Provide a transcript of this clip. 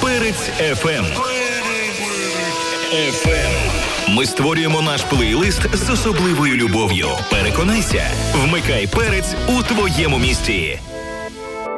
Перець FM. Ми створюємо наш плейлист з особливою любов'ю. Переконайся, вмикай перець у твоєму місті.